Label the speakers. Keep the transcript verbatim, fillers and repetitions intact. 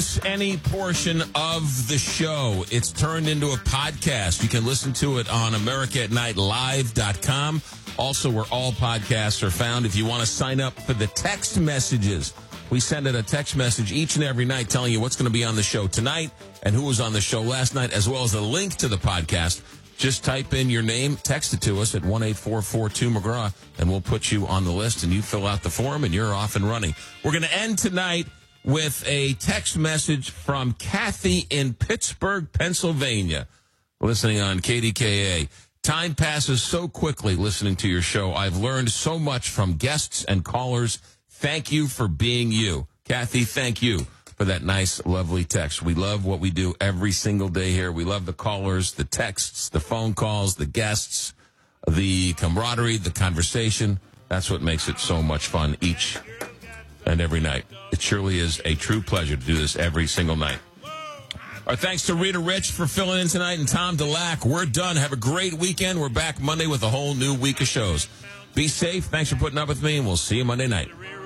Speaker 1: Any portion of the show, it's turned into a podcast. You can listen to it on America at Night Live dot com. Also, where all podcasts are found. If you want to sign up for the text messages, we send out a text message each and every night telling you what's going to be on the show tonight and who was on the show last night, as well as a link to the podcast. Just type in your name, text it to us at one eight four four two McGraw, and we'll put you on the list, and you fill out the form, and you're off and running. We're going to end tonight with a text message from Kathy in Pittsburgh, Pennsylvania, listening on K D K A. Time passes so quickly listening to your show. I've learned so much from guests and callers. Thank you for being you. Kathy, thank you for that nice, lovely text. We love what we do every single day here. We love the callers, the texts, the phone calls, the guests, the camaraderie, the conversation. That's what makes it so much fun each and every night. It surely is a true pleasure to do this every single night. Our thanks to Rita Rich for filling in tonight and Tom DeLack. We're done. Have a great weekend. We're back Monday with a whole new week of shows. Be safe. Thanks for putting up with me, and we'll see you Monday night.